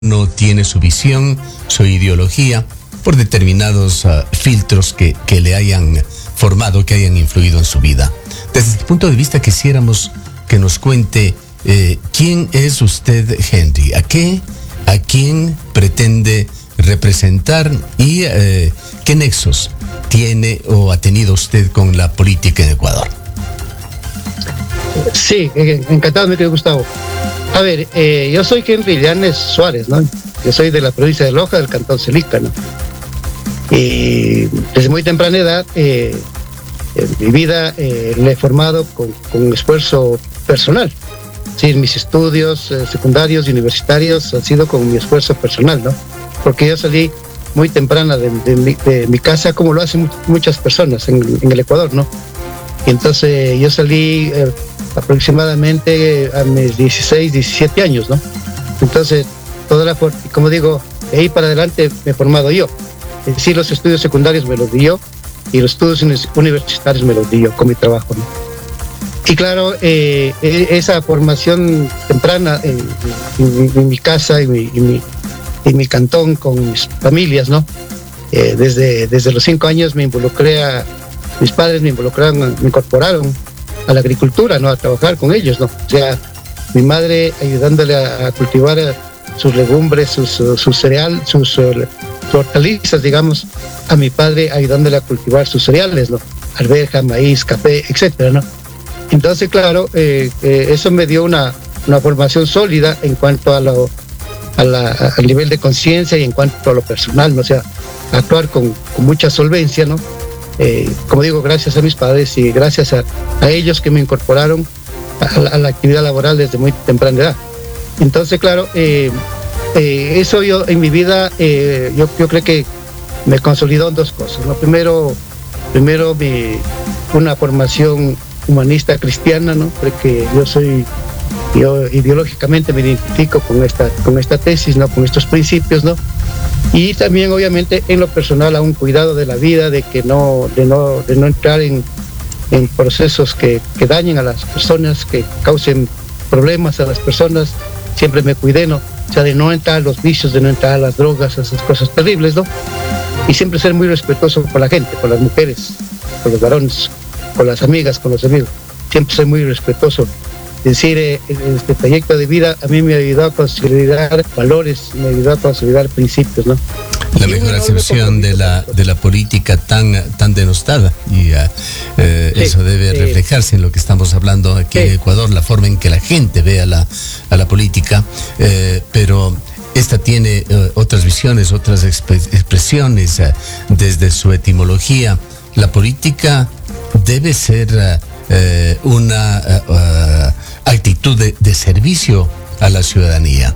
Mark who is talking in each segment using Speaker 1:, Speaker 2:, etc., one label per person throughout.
Speaker 1: No tiene su visión, su ideología, por determinados filtros que le hayan formado, que hayan influido en su vida. Desde este punto de vista quisiéramos que nos cuente quién es usted, Henry, a quién pretende representar y qué nexos tiene o ha tenido usted con la política en Ecuador.
Speaker 2: Sí, encantado, mi querido Gustavo. A ver, yo soy Henry Llanes Suárez, ¿no? Yo soy de la provincia de Loja, del cantón Celica, ¿no? Y desde muy temprana edad, mi vida la he formado con esfuerzo personal. Sí, mis estudios secundarios y universitarios han sido con mi esfuerzo personal, ¿no? Porque yo salí muy temprana de mi casa, como lo hacen muchas personas en el Ecuador, ¿no? Y entonces yo salí aproximadamente a mis 16, 17 años, ¿no? Entonces, como digo, de ahí para adelante me he formado yo. Es decir, los estudios secundarios me los di yo y los estudios universitarios me los di yo con mi trabajo, ¿no? Y claro, esa formación temprana en mi casa y mi cantón con mis familias, ¿no? Desde los 5 años mis padres me incorporaron a la agricultura, ¿no? A trabajar con ellos, ¿no? O sea, mi madre ayudándole a cultivar sus legumbres, su cereal, sus hortalizas, digamos, a mi padre ayudándole a cultivar sus cereales, ¿no? Arveja, maíz, café, etcétera, ¿no? Entonces, claro, eso me dio una formación sólida en cuanto al nivel de conciencia y en cuanto a lo personal, ¿no? O sea, actuar con mucha solvencia, ¿no? Como digo, gracias a mis padres y gracias a ellos que me incorporaron a la actividad laboral desde muy temprana edad. Entonces, claro, eso yo en mi vida, yo creo que me consolidó en dos cosas, ¿no? Primero una formación humanista cristiana, ¿no? Porque yo ideológicamente me identifico con esta tesis, ¿no? Con estos principios, ¿no? Y también, obviamente, en lo personal, a un cuidado de la vida, de no entrar en procesos que dañen a las personas, que causen problemas a las personas. Siempre me cuidé, ¿no? O sea, de no entrar a los vicios, de no entrar a las drogas, a esas cosas terribles, ¿no? Y siempre ser muy respetuoso con la gente, con las mujeres, con los varones, con las amigas, con los amigos. Siempre ser muy respetuoso. Es decir, este trayecto de vida a mí me ayudó a consolidar valores, me ayudó a consolidar principios, ¿no?
Speaker 1: La mejor acepción de la política tan denostada y eso debe reflejarse en lo que estamos hablando aquí en Ecuador, la forma en que la gente ve a la política, pero esta tiene otras visiones, otras expresiones desde su etimología. La política debe ser una actitud de servicio a la ciudadanía.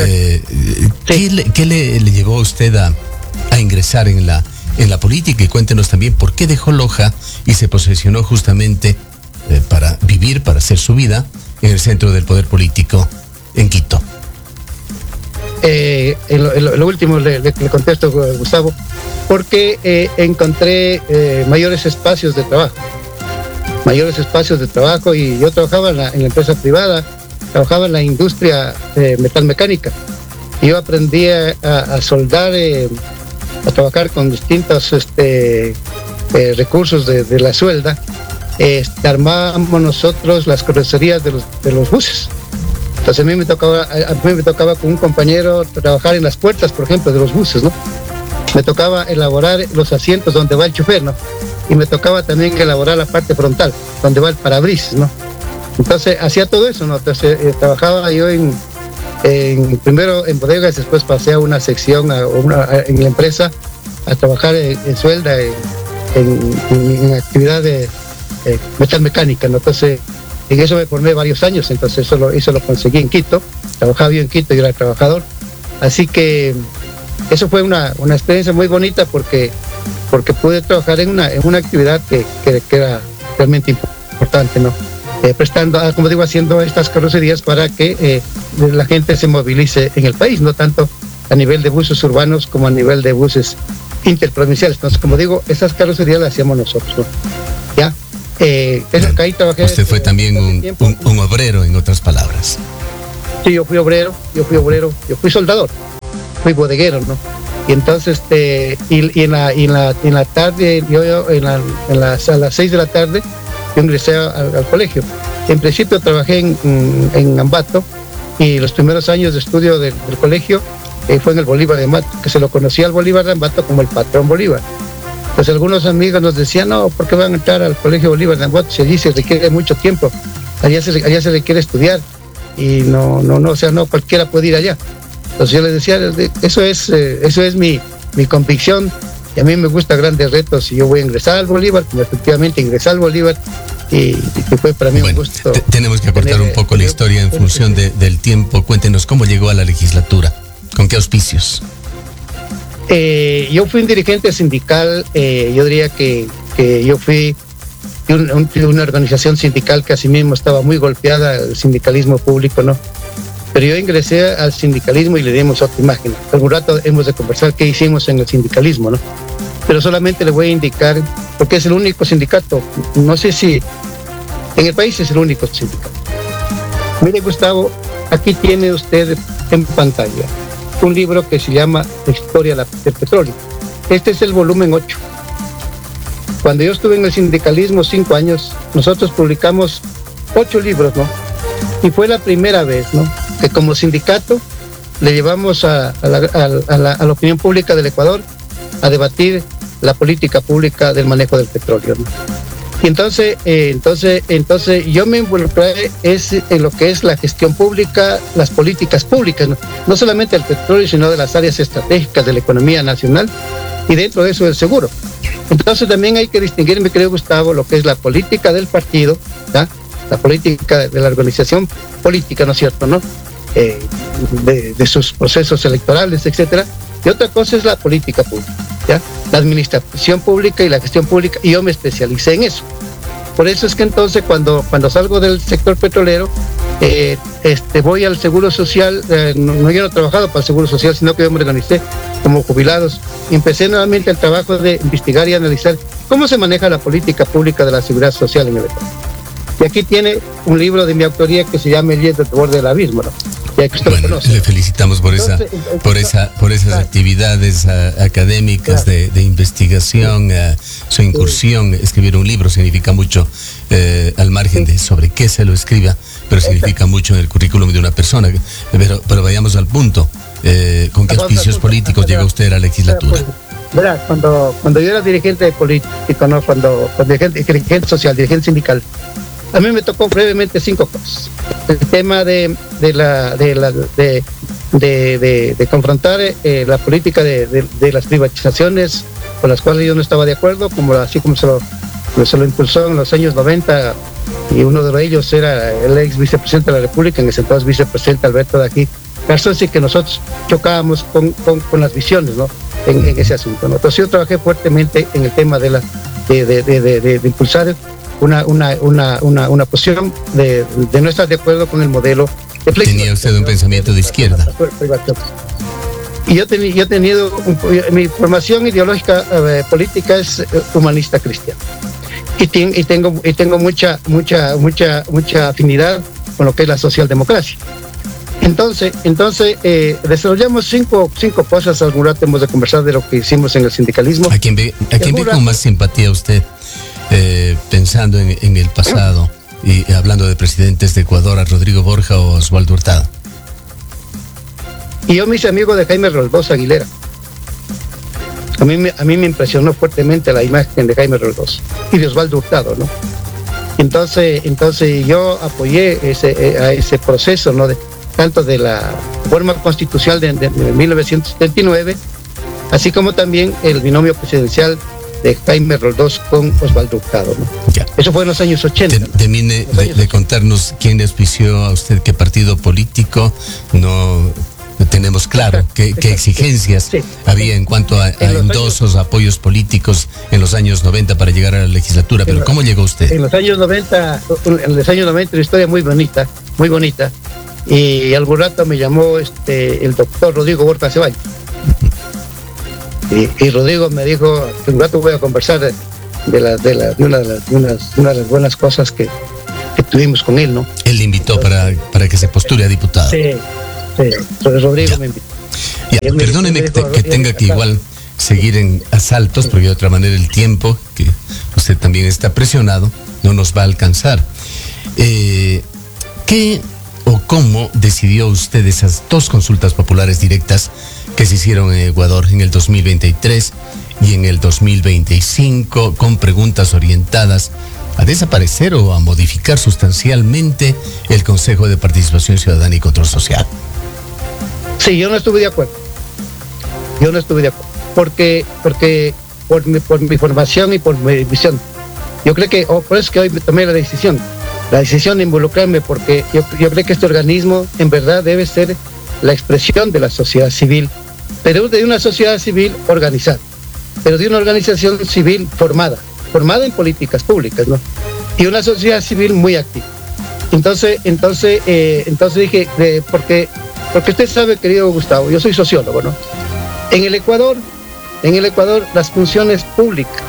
Speaker 1: ¿Qué le llevó a usted a ingresar en la política? Y cuéntenos también por qué dejó Loja y se posicionó justamente para vivir, para hacer su vida en el centro del poder político en Quito.
Speaker 2: Lo último le contesto, Gustavo, porque encontré mayores espacios de trabajo y yo trabajaba en la empresa privada, trabajaba en la industria metalmecánica. Yo aprendí a soldar, a trabajar con distintos recursos de la suelda. Armábamos nosotros las carrocerías de los buses. Entonces a mí me tocaba con un compañero trabajar en las puertas, por ejemplo, de los buses, ¿no? Me tocaba elaborar los asientos donde va el chofer, ¿no? Y me tocaba también elaborar la parte frontal, donde va el parabrisas, ¿no? Entonces hacía todo eso, ¿no? Entonces trabajaba yo primero en bodegas, después pasé a una sección en la empresa a trabajar en suelda, en actividad de metalmecánica, ¿no? Entonces en eso me formé varios años, entonces eso lo conseguí en Quito, trabajaba yo en Quito y era trabajador. Así que eso fue una experiencia muy bonita porque pude trabajar en una actividad que era realmente importante, ¿no? Como digo, haciendo estas carrocerías para que la gente se movilice en el país, no tanto a nivel de buses urbanos como a nivel de buses interprovinciales. Entonces, como digo, esas carrocerías las hacíamos nosotros, ¿no? ¿Ya?
Speaker 1: Ahí trabajé. Usted fue también un obrero, en otras palabras.
Speaker 2: Sí, yo fui obrero, yo fui soldador, fui bodeguero, ¿no? Y entonces, y en la tarde, a las 6 de la tarde, yo ingresé al colegio. En principio trabajé en Ambato, y los primeros años de estudio del colegio fue en el Bolívar de Ambato, que se lo conocía al Bolívar de Ambato como el patrón Bolívar. Pues algunos amigos nos decían, no, ¿por qué van a entrar al colegio Bolívar de Ambato? Si allí se requiere mucho tiempo, allá se requiere estudiar, y no, o sea, no cualquiera puede ir allá. Entonces yo les decía, eso es mi convicción, y a mí me gustan grandes retos, y yo voy a ingresar al Bolívar, como efectivamente ingresé al Bolívar, y fue para mí un gusto.
Speaker 1: Tenemos que acortar un poco la historia en función del tiempo. Cuéntenos cómo llegó a la legislatura, con qué auspicios.
Speaker 2: Yo fui un dirigente sindical, yo diría que yo fui de una organización sindical que asimismo estaba muy golpeada, el sindicalismo público, ¿no? Pero yo ingresé al sindicalismo y le dimos otra imagen. Algún rato hemos de conversar qué hicimos en el sindicalismo, ¿no? Pero solamente le voy a indicar, porque es el único sindicato, no sé si en el país es el único sindicato. Mire, Gustavo, aquí tiene usted en pantalla un libro que se llama La historia del petróleo. Este es el volumen 8. Cuando yo estuve en el sindicalismo 5 años, nosotros publicamos 8 libros, ¿no? Y fue la primera vez, ¿no?, que como sindicato le llevamos a la opinión pública del Ecuador a debatir la política pública del manejo del petróleo, ¿no? Y entonces yo me involucré en lo que es la gestión pública, las políticas públicas, no solamente del petróleo, sino de las áreas estratégicas de la economía nacional, y dentro de eso el seguro. Entonces también hay que distinguir, me creo, Gustavo, lo que es la política del partido, ¿ya?, la política de la organización política, ¿no es cierto?, ¿no?, de sus procesos electorales, etcétera, y otra cosa es la política pública, ¿ya?, la administración pública y la gestión pública, y yo me especialicé en eso. Por eso es que entonces cuando salgo del sector petrolero, voy al Seguro Social, yo no he trabajado para el Seguro Social, sino que yo me organicé como jubilados, y empecé nuevamente el trabajo de investigar y analizar cómo se maneja la política pública de la seguridad social en el Ecuador. Y aquí tiene un libro de mi autoría que se llama El Yendo al borde del abismo, ¿no? Ya que usted lo conoce.
Speaker 1: Le felicitamos por esas actividades académicas, claro, de investigación, su incursión. Escribir un libro significa mucho, al margen de sobre qué se lo escriba, pero significa mucho en el currículum de una persona. Pero vayamos al punto. ¿Con qué auspicios políticos llega usted a la legislatura?
Speaker 2: Verá, cuando yo era dirigente político, ¿no?, cuando dirigente social, dirigente sindical, a mí me tocó brevemente 5 cosas. El tema de confrontar la política de las privatizaciones con las cuales yo no estaba de acuerdo, así como se lo impulsó en los años 90, y uno de ellos era el ex vicepresidente de la República, en ese entonces vicepresidente Alberto de aquí Garzón, y que nosotros chocábamos con las visiones, ¿no?, en ese asunto, ¿no? Entonces yo trabajé fuertemente en el tema de impulsar una posición de no estar de acuerdo con el modelo de flexibilización.
Speaker 1: Tenía usted un pensamiento de izquierda.
Speaker 2: Y yo he tenido mi formación ideológica política es humanista cristiana, y tengo mucha afinidad con lo que es la socialdemocracia. Entonces desarrollamos cinco cosas. Algún rato hemos de conversar de lo que hicimos en el sindicalismo.
Speaker 1: ¿A quién ve con más simpatía usted, pensando en el pasado y hablando de presidentes de Ecuador, a Rodrigo Borja o Osvaldo Hurtado?
Speaker 2: Y yo me hice amigo de Jaime Roldós Aguilera. A mí me impresionó fuertemente la imagen de Jaime Roldós y de Osvaldo Hurtado, ¿no? Entonces yo apoyé a ese proceso, ¿no?, tanto de la reforma constitucional de 1979, así como también el binomio presidencial de Jaime Roldós con Osvaldo Hurtado, ¿no?
Speaker 1: Ya.
Speaker 2: Eso fue en los años 80.
Speaker 1: Termine de contarnos quién le auspició a usted, qué partido político. No tenemos claro qué exigencias había en cuento a endosos, apoyos políticos en los años 90 para llegar a la legislatura, pero ¿cómo llegó usted?
Speaker 2: En los años 90, una historia muy bonita, y algún rato me llamó el doctor Rodrigo Borja Ceballos. Y Rodrigo me dijo que un rato voy a conversar de una de las buenas cosas que estuvimos con él, ¿no?
Speaker 1: Él le invitó para que se postule a diputado.
Speaker 2: Sí, Rodrigo me invitó.
Speaker 1: Ya, perdóneme que tenga que igual seguir en asaltos, porque de otra manera el tiempo, que usted también está presionado, no nos va a alcanzar. ¿Qué o cómo decidió usted esas dos consultas populares directas que se hicieron en Ecuador en el 2023 y en el 2025, con preguntas orientadas a desaparecer o a modificar sustancialmente el Consejo de Participación Ciudadana y Control Social?
Speaker 2: Sí, yo no estuve de acuerdo. Porque por mi formación y por mi visión. Yo creo que, por eso es que hoy tomé la decisión de involucrarme, porque yo creo que este organismo en verdad debe ser la expresión de la sociedad civil, pero de una sociedad civil organizada, pero de una organización civil formada en políticas públicas, ¿no? Y una sociedad civil muy activa. Entonces dije, porque usted sabe, querido Gustavo, yo soy sociólogo, ¿no? En el Ecuador, las funciones públicas,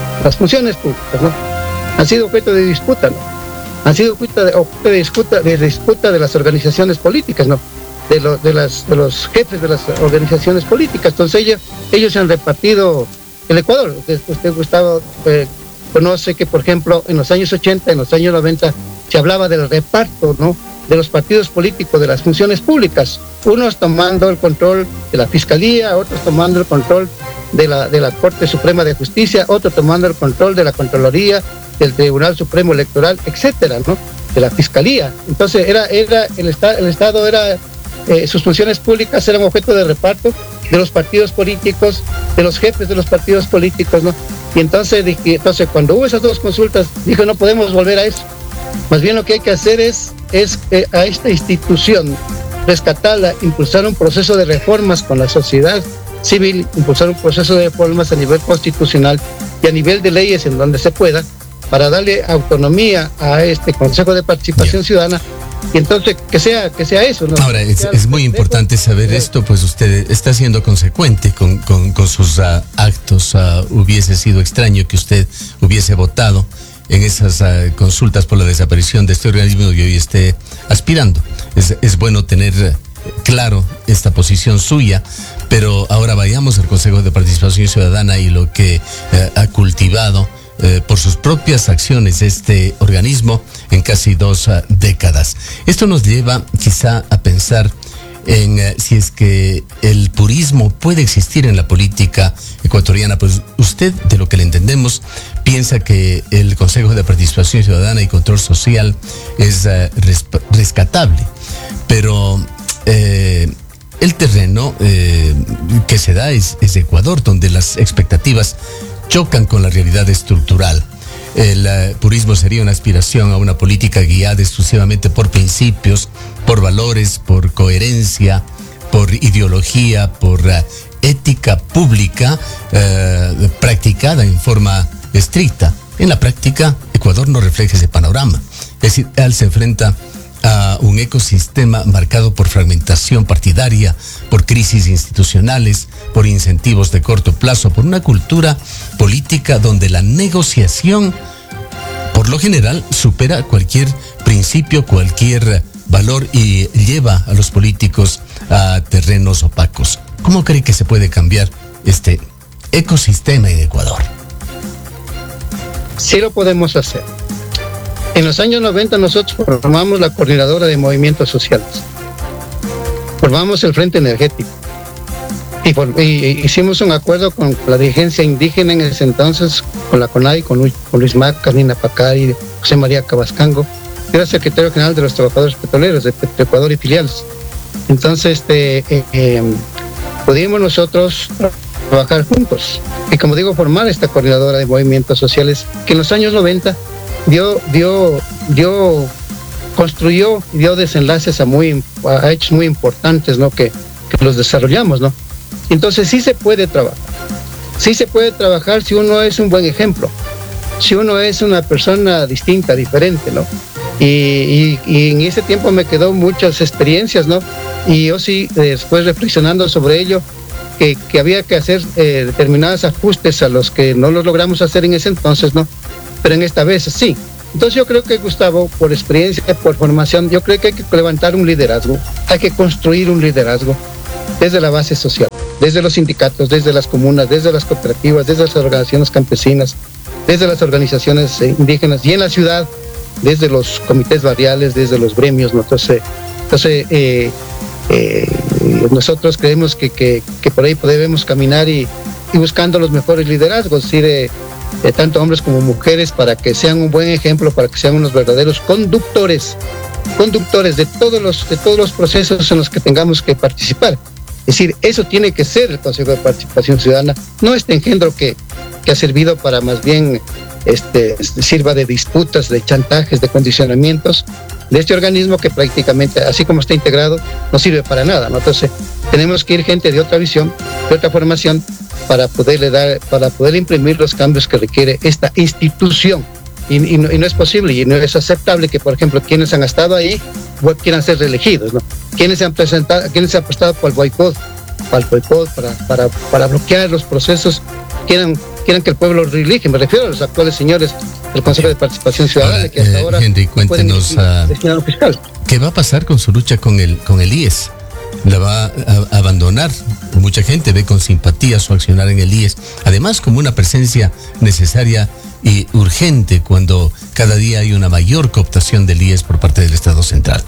Speaker 2: ¿no? Han sido objeto de disputa, ¿no? Han sido objeto de disputa de las organizaciones políticas, ¿no? De los jefes de las organizaciones políticas. Entonces ellos han repartido el Ecuador. Usted Gustavo, conoce que, por ejemplo, en los años 80, en los años 90, se hablaba del reparto, ¿no?, de los partidos políticos, de las funciones públicas, unos tomando el control de la Fiscalía, otros tomando el control de la Corte Suprema de Justicia, otros tomando el control de la Contraloría, del Tribunal Supremo Electoral, etcétera, ¿no?, de la Fiscalía. Entonces el Estado sus funciones públicas eran objeto de reparto de los partidos políticos, de los jefes de los partidos políticos, ¿no? Y entonces cuando hubo esas dos consultas, dije, no podemos volver a eso. Más bien lo que hay que hacer es a esta institución rescatarla, impulsar un proceso de reformas con la sociedad civil, impulsar un proceso de reformas a nivel constitucional y a nivel de leyes en donde se pueda, para darle autonomía a este Consejo de Participación Ciudadana, y entonces que sea eso, ¿no?
Speaker 1: Ahora, es muy importante saber esto, pues usted está siendo consecuente con sus actos. Hubiese sido extraño que usted hubiese votado en esas consultas por la desaparición de este organismo y hoy esté aspirando. Es bueno tener claro esta posición suya, pero ahora vayamos al Consejo de Participación Ciudadana y lo que ha cultivado por sus propias acciones este organismo en casi 2 décadas. Esto nos lleva quizá a pensar en si es que el purismo puede existir en la política ecuatoriana. Pues usted, de lo que le entendemos, piensa que el Consejo de Participación Ciudadana y Control Social es rescatable, pero el terreno que se da es Ecuador, donde las expectativas chocan con la realidad estructural. El purismo sería una aspiración a una política guiada exclusivamente por principios, por valores, por coherencia, por ideología, por ética pública practicada en forma estricta. En la práctica, Ecuador no refleja ese panorama. Es decir, él se enfrenta a un ecosistema marcado por fragmentación partidaria, por crisis institucionales, por incentivos de corto plazo, por una cultura política donde la negociación, por lo general, supera cualquier principio, cualquier valor y lleva a los políticos a terrenos opacos. ¿Cómo cree que se puede cambiar este ecosistema en Ecuador?
Speaker 2: Sí lo podemos hacer. En los años 90 nosotros formamos la Coordinadora de Movimientos Sociales. Formamos el Frente Energético. Y hicimos un acuerdo con la dirigencia indígena en ese entonces, con la CONAI, con Luis Mac, Carolina Pacari, José María Cabascango, que era secretario general de los trabajadores petroleros de Ecuador y filiales. Entonces, pudimos nosotros trabajar juntos. Y como digo, formar esta Coordinadora de Movimientos Sociales, que en los años 90 construyó y dio desenlaces a hechos muy importantes, ¿no?, que los desarrollamos, ¿no? Entonces sí se puede trabajar si uno es un buen ejemplo, si uno es una persona distinta, diferente, ¿no? Y en ese tiempo me quedó muchas experiencias, ¿no? Y yo sí, después reflexionando sobre ello, que había que hacer determinados ajustes a los que no los logramos hacer en ese entonces, ¿no? Pero en esta vez sí. Entonces yo creo que, Gustavo, por experiencia, por formación, yo creo que hay que levantar un liderazgo, hay que construir un liderazgo desde la base social, desde los sindicatos, desde las comunas, desde las cooperativas, desde las organizaciones campesinas, desde las organizaciones indígenas y en la ciudad, desde los comités barriales, desde los gremios, ¿no? Entonces nosotros creemos que por ahí debemos caminar y buscando los mejores liderazgos, es decir, tanto hombres como mujeres, para que sean un buen ejemplo, para que sean unos verdaderos conductores de todos los procesos en los que tengamos que participar. Es decir, eso tiene que ser el Consejo de Participación Ciudadana, no este engendro que ha servido para más bien sirva de disputas, de chantajes, de condicionamientos de este organismo que prácticamente, así como está integrado, no sirve para nada, ¿no? Entonces, tenemos que ir gente de otra visión, de otra formación, para poder imprimir los cambios que requiere esta institución. Y no es posible y no es aceptable que, por ejemplo, quienes han estado ahí quieran ser reelegidos, ¿no? Quienes se han prestado por el boicot, para bloquear los procesos, quieran que el pueblo reelige. Me refiero a los actuales señores del Consejo de Participación Ciudadana, que hasta ahora
Speaker 1: Henry, cuéntenos
Speaker 2: fiscal.
Speaker 1: ¿Qué va a pasar con su lucha con el IES? ¿La va a abandonar? Mucha gente ve con simpatía su accionar en el IES, además como una presencia necesaria y urgente cuando cada día hay una mayor cooptación del IES por parte del Estado central.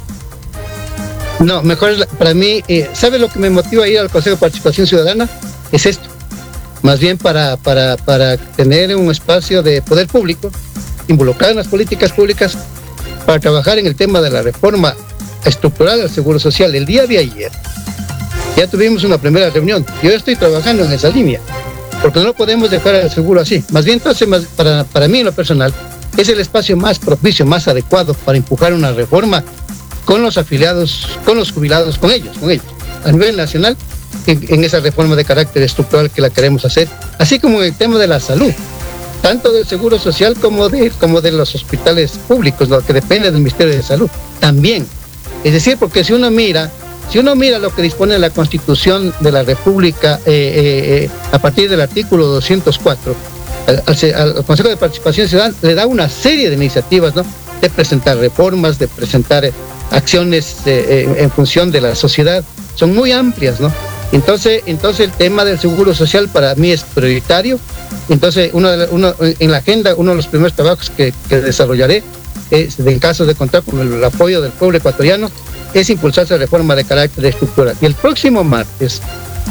Speaker 2: No, mejor para mí, ¿sabe lo que me motiva a ir al Consejo de Participación Ciudadana? Es esto, más bien para tener un espacio de poder público, involucrar en las políticas públicas, para trabajar en el tema de la reforma estructural al Seguro Social. El día de ayer ya tuvimos una primera reunión. Yo estoy trabajando en esa línea, porque no podemos dejar el seguro así. Más bien, entonces, para mí en lo personal, es el espacio más propicio, más adecuado para empujar una reforma con los afiliados, con los jubilados, con ellos, a nivel nacional, en esa reforma de carácter estructural que la queremos hacer, así como en el tema de la salud, tanto del Seguro Social como de los hospitales públicos, lo que depende del Ministerio de Salud, también. Es decir, porque si uno mira lo que dispone la Constitución de la República a partir del artículo 204, al Consejo de Participación Ciudadana le da una serie de iniciativas, ¿no? De presentar reformas, de presentar acciones en función de la sociedad, son muy amplias, ¿no? Entonces el tema del Seguro Social para mí es prioritario. Entonces en la agenda, uno de los primeros trabajos que desarrollaré es, en caso de contar con el apoyo del pueblo ecuatoriano, es impulsar esa reforma de carácter estructural. Y el próximo martes,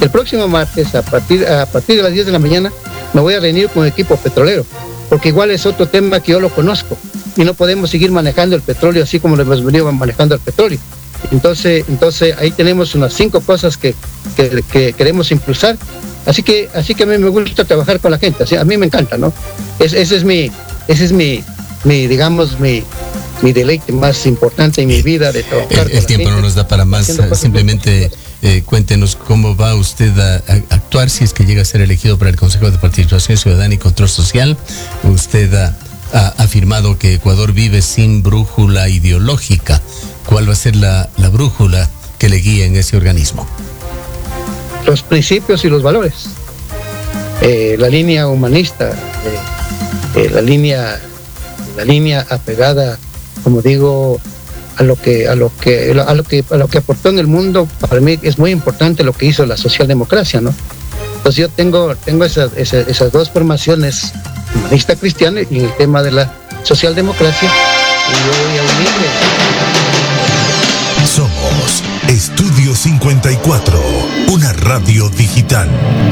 Speaker 2: a partir de las 10 de la mañana, me voy a reunir con el equipo petrolero, porque igual es otro tema que yo lo conozco, y no podemos seguir manejando el petróleo así como lo hemos venido manejando el petróleo. Entonces ahí tenemos unas 5 cosas que queremos impulsar. Así que a mí me gusta trabajar con la gente, así, a mí me encanta, ¿no? Ese es mi deleite más importante en mi vida, de trabajar.
Speaker 1: El tiempo no nos da para más. Simplemente cuéntenos cómo va usted a actuar si es que llega a ser elegido para el Consejo de Participación Ciudadana y Control Social. Usted ha afirmado que Ecuador vive sin brújula ideológica. ¿Cuál va a ser la brújula que le guíe en ese organismo?
Speaker 2: Los principios y los valores, la línea humanista, la línea apegada, como digo, a lo que aportó en el mundo. Para mí es muy importante lo que hizo la socialdemocracia, ¿no? Entonces yo tengo esas dos formaciones, humanista cristiana y en el tema de la socialdemocracia, y yo voy a unirme.
Speaker 3: Somos Estudio 54, una radio digital.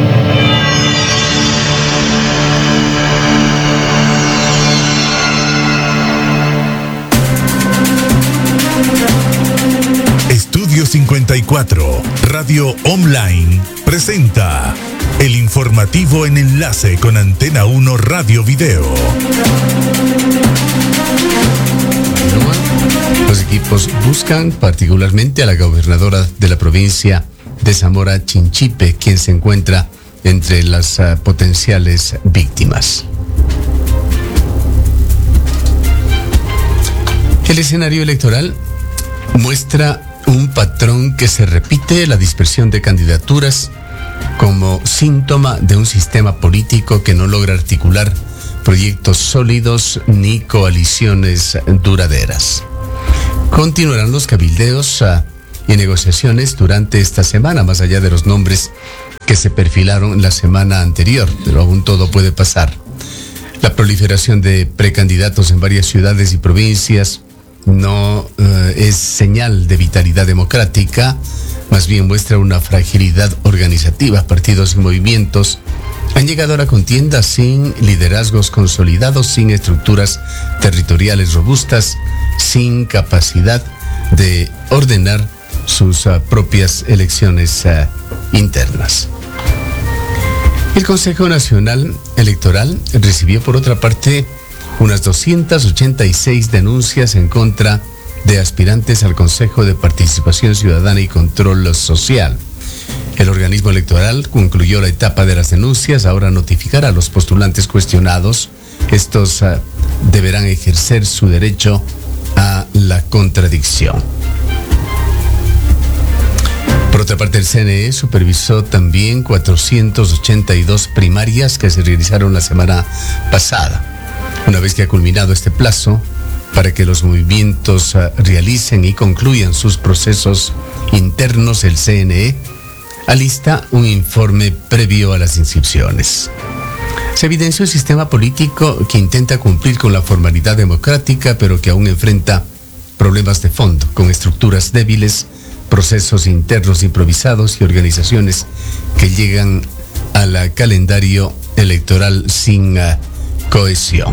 Speaker 3: Estudio 54, radio online, presenta el informativo en enlace con Antena 1 Radio Video.
Speaker 1: Los equipos buscan particularmente a la gobernadora de la provincia de Zamora Chinchipe, quien se encuentra entre las potenciales víctimas. El escenario electoral muestra un patrón que se repite: la dispersión de candidaturas como síntoma de un sistema político que no logra articular proyectos sólidos ni coaliciones duraderas. Continuarán los cabildeos y negociaciones durante esta semana, más allá de los nombres que se perfilaron la semana anterior, pero aún todo puede pasar. La proliferación de precandidatos en varias ciudades y provincias no es señal de vitalidad democrática, más bien muestra una fragilidad organizativa. Partidos y movimientos han llegado a la contienda sin liderazgos consolidados, sin estructuras territoriales robustas, sin capacidad de ordenar sus propias elecciones internas. El Consejo Nacional Electoral recibió, por otra parte, unas 286 denuncias en contra de aspirantes al Consejo de Participación Ciudadana y Control Social. El organismo electoral concluyó la etapa de las denuncias, ahora notificará a los postulantes cuestionados. Estos deberán ejercer su derecho a la contradicción. Por otra parte, el CNE supervisó también 482 primarias que se realizaron la semana pasada. Una vez que ha culminado este plazo para que los movimientos realicen y concluyan sus procesos internos, el CNE alista un informe previo a las inscripciones. Se evidenció el sistema político que intenta cumplir con la formalidad democrática, pero que aún enfrenta problemas de fondo, con estructuras débiles, procesos internos improvisados y organizaciones que llegan al calendario electoral sin cohesión.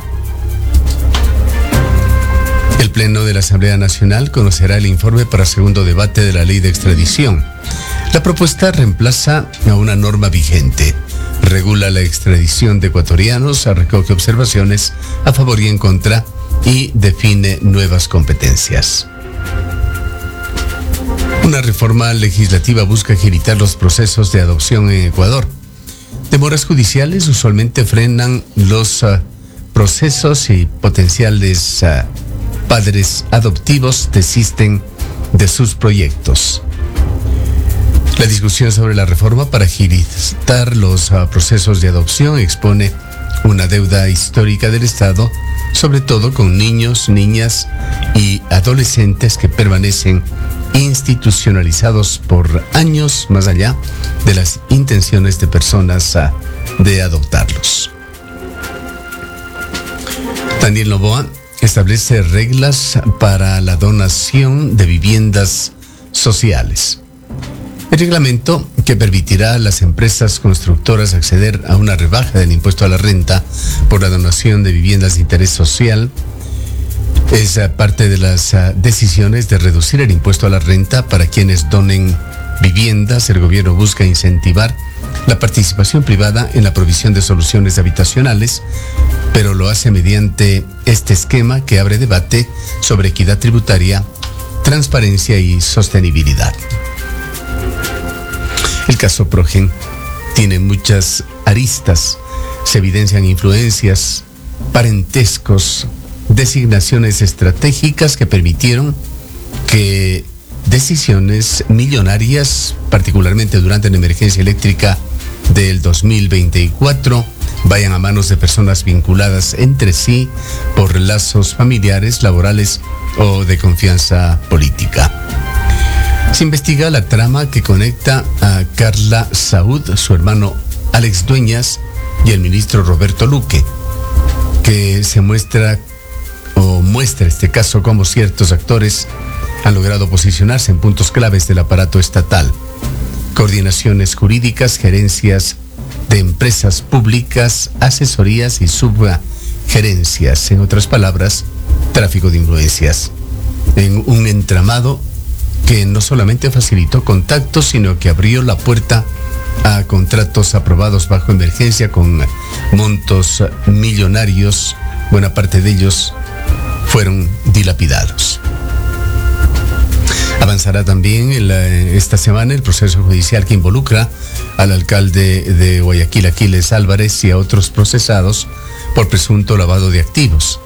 Speaker 1: El Pleno de la Asamblea Nacional conocerá el informe para segundo debate de la ley de extradición. La propuesta reemplaza a una norma vigente. Regula la extradición de ecuatorianos, recoge observaciones a favor y en contra y define nuevas competencias. Una reforma legislativa busca agilitar los procesos de adopción en Ecuador. Demoras judiciales usualmente frenan los procesos y potenciales padres adoptivos desisten de sus proyectos. La discusión sobre la reforma para agilizar los procesos de adopción expone una deuda histórica del Estado, sobre todo con niños, niñas y adolescentes que permanecen institucionalizados por años más allá de las intenciones de personas de adoptarlos. Daniel Noboa establece reglas para la donación de viviendas sociales. El reglamento, que permitirá a las empresas constructoras acceder a una rebaja del impuesto a la renta por la donación de viviendas de interés social, es parte de las decisiones de reducir el impuesto a la renta para quienes donen viviendas. El gobierno busca incentivar la participación privada en la provisión de soluciones habitacionales, pero lo hace mediante este esquema que abre debate sobre equidad tributaria, transparencia y sostenibilidad. El caso Progen tiene muchas aristas, se evidencian influencias, parentescos, designaciones estratégicas que permitieron que decisiones millonarias, particularmente durante la emergencia eléctrica del 2024, vayan a manos de personas vinculadas entre sí por lazos familiares, laborales o de confianza política. Se investiga la trama que conecta a Carla Saúd, su hermano Alex Dueñas y el ministro Roberto Luque, que muestra este caso como ciertos actores han logrado posicionarse en puntos claves del aparato estatal. Coordinaciones jurídicas, gerencias de empresas públicas, asesorías y subgerencias, en otras palabras, tráfico de influencias, en un entramado que no solamente facilitó contactos, sino que abrió la puerta a contratos aprobados bajo emergencia con montos millonarios. Buena parte de ellos fueron dilapidados. Avanzará también esta semana el proceso judicial que involucra al alcalde de Guayaquil, Aquiles Álvarez, y a otros procesados por presunto lavado de activos.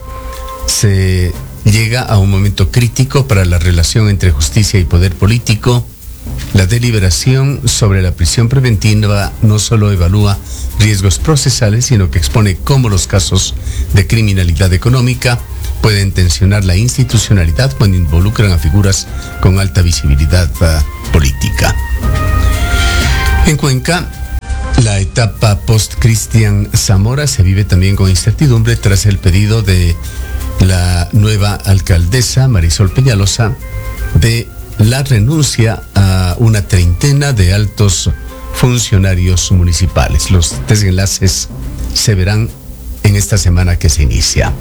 Speaker 1: Se llega a un momento crítico para la relación entre justicia y poder político. la deliberación sobre la prisión preventiva no solo evalúa riesgos procesales, sino que expone cómo los casos de criminalidad económica pueden tensionar la institucionalidad cuando involucran a figuras con alta visibilidad política. En Cuenca, la etapa post-Cristian Zamora se vive también con incertidumbre tras el pedido de la nueva alcaldesa Marisol Peñalosa de la renuncia a una treintena de altos funcionarios municipales. Los desenlaces se verán en esta semana que se inicia.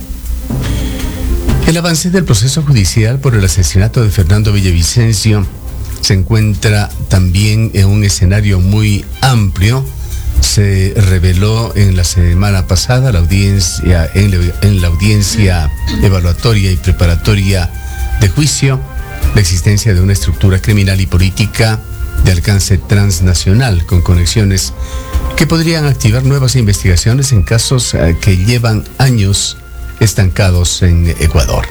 Speaker 1: El avance del proceso judicial por el asesinato de Fernando Villavicencio se encuentra también en un escenario muy amplio. Se reveló en la semana pasada la audiencia, en la audiencia evaluatoria y preparatoria de juicio, la existencia de una estructura criminal y política de alcance transnacional con conexiones que podrían activar nuevas investigaciones en casos que llevan años estancados en Ecuador.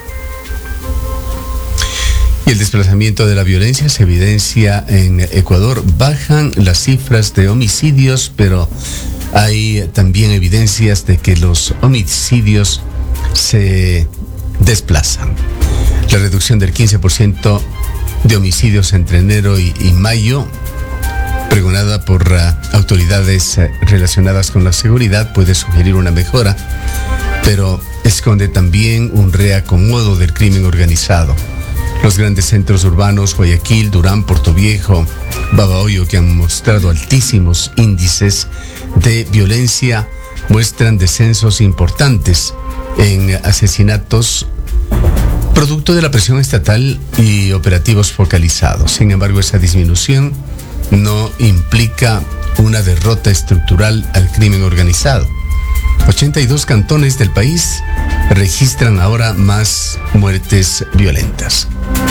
Speaker 1: Y el desplazamiento de la violencia se evidencia en Ecuador. Bajan las cifras de homicidios, pero hay también evidencias de que los homicidios se desplazan. La reducción del 15% de homicidios entre enero y mayo, pregonada por autoridades relacionadas con la seguridad, puede sugerir una mejora, pero esconde también un reacomodo del crimen organizado. Los grandes centros urbanos, Guayaquil, Durán, Portoviejo, Babahoyo, que han mostrado altísimos índices de violencia, muestran descensos importantes en asesinatos, producto de la presión estatal y operativos focalizados. Sin embargo, esa disminución no implica una derrota estructural al crimen organizado. 82 cantones del país registran ahora más muertes violentas.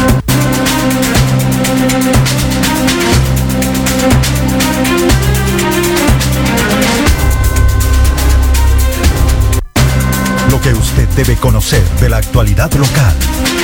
Speaker 3: Lo que usted debe conocer de la actualidad local.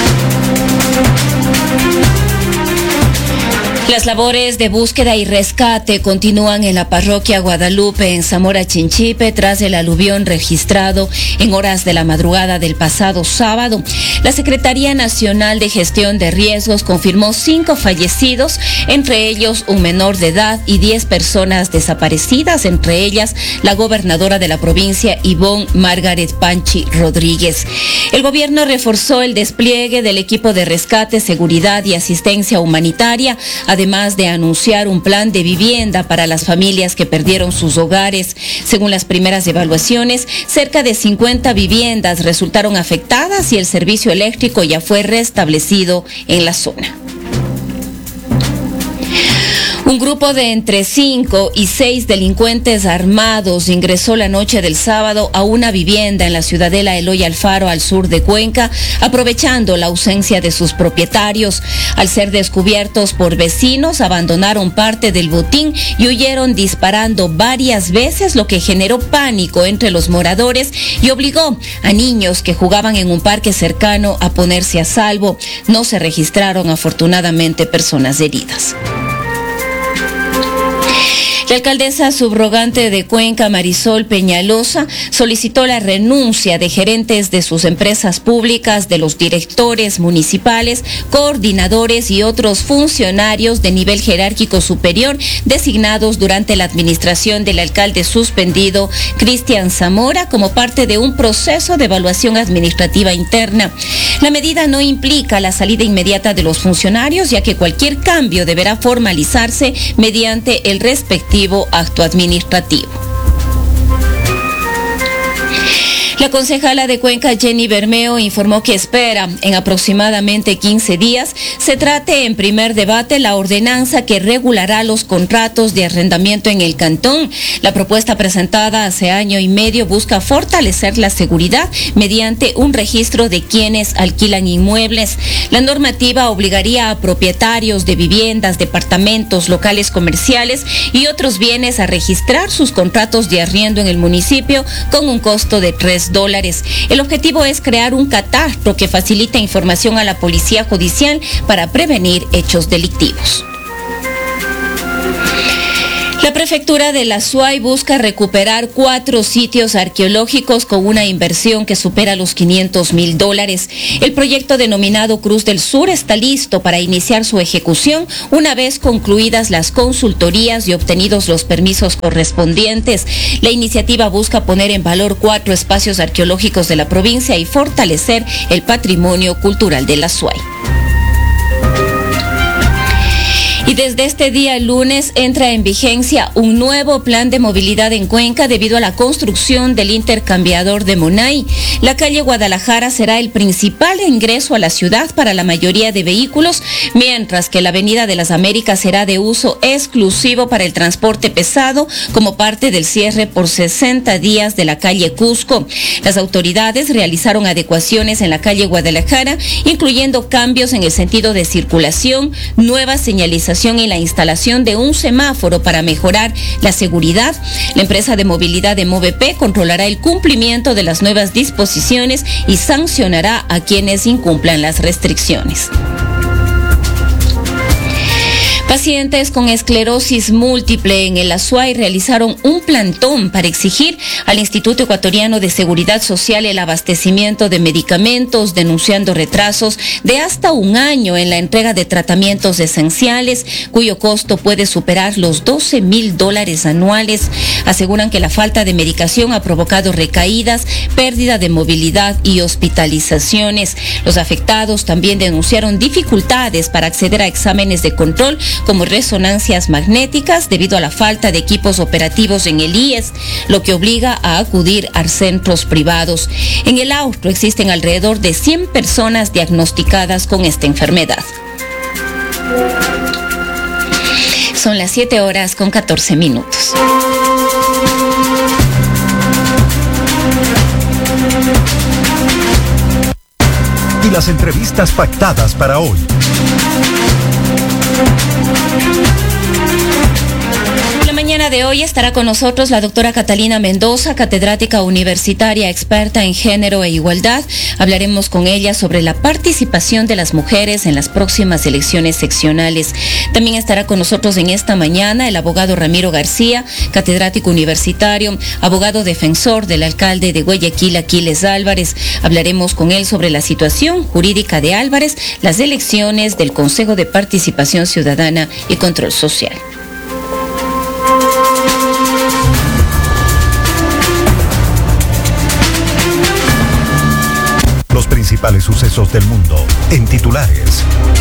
Speaker 4: Las labores de búsqueda y rescate continúan en la parroquia Guadalupe en Zamora Chinchipe tras el aluvión registrado en horas de la madrugada del pasado sábado. La Secretaría Nacional de Gestión de Riesgos confirmó 5 fallecidos, entre ellos un menor de edad y 10 personas desaparecidas, entre ellas la gobernadora de la provincia, Ivonne Margaret Panchi Rodríguez. El gobierno reforzó el despliegue del equipo de rescate, seguridad y asistencia humanitaria, además de anunciar un plan de vivienda para las familias que perdieron sus hogares. Según las primeras evaluaciones, cerca de 50 viviendas resultaron afectadas y el servicio eléctrico ya fue restablecido en la zona. Un grupo de entre 5 y 6 delincuentes armados ingresó la noche del sábado a una vivienda en la ciudadela Eloy Alfaro, al sur de Cuenca, aprovechando la ausencia de sus propietarios. Al ser descubiertos por vecinos, abandonaron parte del botín y huyeron disparando varias veces, lo que generó pánico entre los moradores y obligó a niños que jugaban en un parque cercano a ponerse a salvo. No se registraron afortunadamente personas heridas. La alcaldesa subrogante de Cuenca, Marisol Peñalosa, solicitó la renuncia de gerentes de sus empresas públicas, de los directores municipales, coordinadores y otros funcionarios de nivel jerárquico superior designados durante la administración del alcalde suspendido, Cristian Zamora, como parte de un proceso de evaluación administrativa interna. La medida no implica la salida inmediata de los funcionarios, ya que cualquier cambio deberá formalizarse mediante el respectivo acto administrativo. La concejala de Cuenca, Jenny Bermeo, informó que espera en aproximadamente 15 días se trate en primer debate la ordenanza que regulará los contratos de arrendamiento en el cantón. La propuesta presentada hace año y medio busca fortalecer la seguridad mediante un registro de quienes alquilan inmuebles. La normativa obligaría a propietarios de viviendas, departamentos, locales comerciales y otros bienes a registrar sus contratos de arriendo en el municipio con un costo de $3. El objetivo es crear un catastro que facilite información a la policía judicial para prevenir hechos delictivos. La prefectura de la Suay busca recuperar 4 sitios arqueológicos con una inversión que supera los $500,000. El proyecto denominado Cruz del Sur está listo para iniciar su ejecución una vez concluidas las consultorías y obtenidos los permisos correspondientes. La iniciativa busca poner en valor 4 espacios arqueológicos de la provincia y fortalecer el patrimonio cultural de la Suay. Y desde este día lunes entra en vigencia un nuevo plan de movilidad en Cuenca debido a la construcción del intercambiador de Monay. La calle Guadalajara será el principal ingreso a la ciudad para la mayoría de vehículos, mientras que la Avenida de las Américas será de uso exclusivo para el transporte pesado como parte del cierre por 60 días de la calle Cusco. Las autoridades realizaron adecuaciones en la calle Guadalajara, incluyendo cambios en el sentido de circulación, nueva señalización y la instalación de un semáforo para mejorar la seguridad. La empresa de movilidad de MOVP controlará el cumplimiento de las nuevas disposiciones y sancionará a quienes incumplan las restricciones. Pacientes con esclerosis múltiple en el Azuay realizaron un plantón para exigir al Instituto Ecuatoriano de Seguridad Social el abastecimiento de medicamentos, denunciando retrasos de hasta un año en la entrega de tratamientos esenciales, cuyo costo puede superar los $12,000 anuales. Aseguran que la falta de medicación ha provocado recaídas, pérdida de movilidad y hospitalizaciones. Los afectados también denunciaron dificultades para acceder a exámenes de control como resonancias magnéticas debido a la falta de equipos operativos en el IES, lo que obliga a acudir a centros privados. En el Austro existen alrededor de 100 personas diagnosticadas con esta enfermedad. Son las 7:14.
Speaker 3: Y las entrevistas pactadas para hoy.
Speaker 4: La mañana de hoy estará con nosotros la doctora Catalina Mendoza, catedrática universitaria experta en género e igualdad. Hablaremos con ella sobre la participación de las mujeres en las próximas elecciones seccionales. También estará con nosotros en esta mañana el abogado Ramiro García, catedrático universitario, abogado defensor del alcalde de Guayaquil, Aquiles Álvarez. Hablaremos con él sobre la situación jurídica de Álvarez, las elecciones del Consejo de Participación Ciudadana y Control Social.
Speaker 3: Los principales sucesos del mundo en titulares.